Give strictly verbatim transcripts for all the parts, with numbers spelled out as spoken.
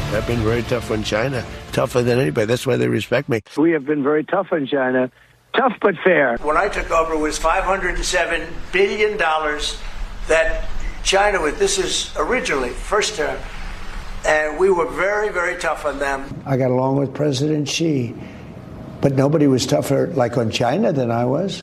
I've been very tough on China, tougher than anybody. That's why they respect me. We have been very tough on China, tough but fair. When I took over, it was five hundred seven billion dollars that China was. This is originally, first term. And we were very, very tough on them. I got along with President Xi, but nobody was tougher like on China than I was.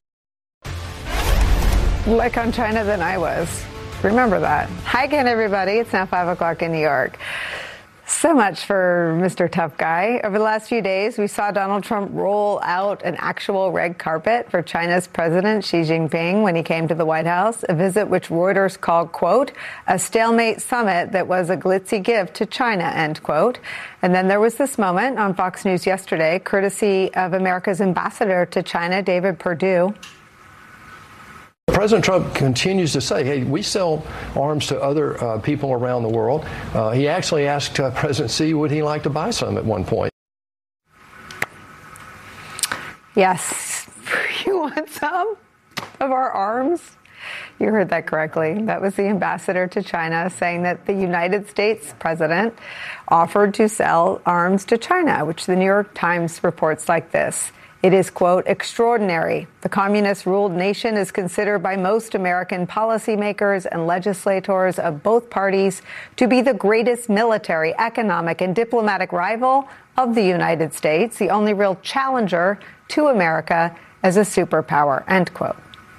Like on China than I was. Remember that. Hi again, everybody. It's now five o'clock in New York. So much for Mister Tough Guy. Over the last few days, we saw Donald Trump roll out an actual red carpet for China's President Xi Jinping when he came to the White House, a visit which Reuters called, quote, a stalemate summit that was a glitzy gift to China, end quote. And then there was this moment on Fox News yesterday, courtesy of America's ambassador to China, David Perdue. President Trump continues to say, hey, we sell arms to other uh, people around the world. Uh, he actually asked uh, President Xi, would he like to buy some at one point? Yes. You want some of our arms? You heard that correctly. That was the ambassador to China saying that the United States president offered to sell arms to China, which the New York Times reports like this. It is, quote, extraordinary. The communist-ruled nation is considered by most American policymakers and legislators of both parties to be the greatest military, economic, and diplomatic rival of the United States, the only real challenger to America as a superpower, end quote.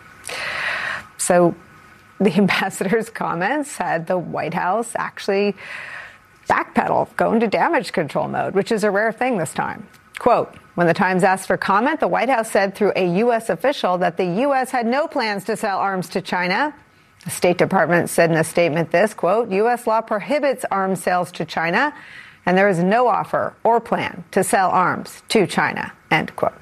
So the ambassador's comments had the White House actually backpedal, go into damage control mode, which is a rare thing this time. Quote, when the Times asked for comment, the White House said through a U S official that the U S had no plans to sell arms to China. The State Department said in a statement this, quote, U S law prohibits arms sales to China, and there is no offer or plan to sell arms to China, end quote.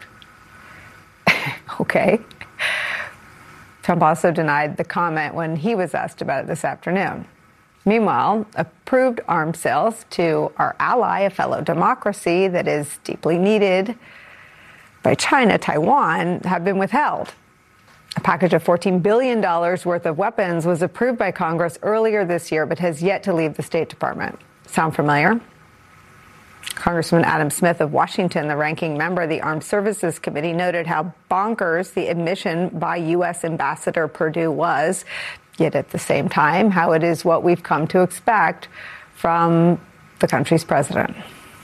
Okay. Trump also denied the comment when he was asked about it this afternoon. Meanwhile, approved arms sales to our ally, a fellow democracy that is deeply needed by China, Taiwan, have been withheld. A package of fourteen billion dollars worth of weapons was approved by Congress earlier this year, but has yet to leave the State Department. Sound familiar? Congressman Adam Smith of Washington, the ranking member of the Armed Services Committee, noted how bonkers the admission by U S Ambassador Perdue was, yet at the same time, how it is what we've come to expect from the country's president.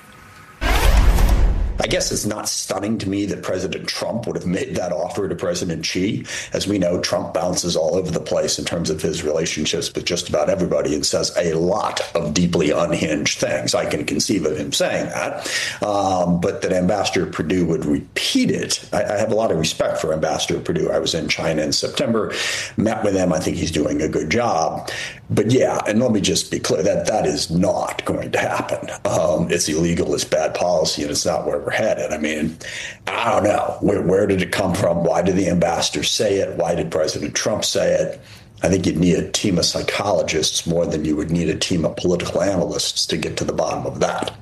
I guess it's not stunning to me that President Trump would have made that offer to President Xi. As we know, Trump bounces all over the place in terms of his relationships with just about everybody and says a lot of deeply unhinged things. I can conceive of him saying that, um, but that Ambassador Perdue would repeat it. I, I have a lot of respect for Ambassador Perdue. I was in China in September, met with him. I think he's doing a good job. But yeah, and let me just be clear that that is not going to happen. Um, it's illegal, it's bad policy, and it's not where we're headed. I mean, I don't know. Where, where did it come from? Why did the ambassador say it? Why did President Trump say it? I think you'd need a team of psychologists more than you would need a team of political analysts to get to the bottom of that.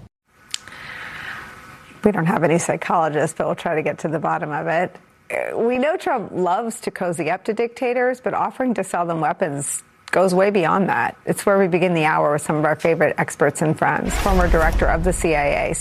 We don't have any psychologists, but we'll try to get to the bottom of it. We know Trump loves to cozy up to dictators, but offering to sell them weapons goes way beyond that. It's where we begin the hour with some of our favorite experts and friends. Former director of the C I A,